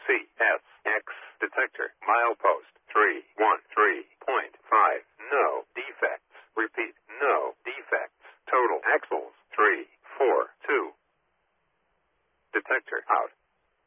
CSX detector. Milepost 313.5. No defects. Repeat, no defects. Total axles 342. Detector out.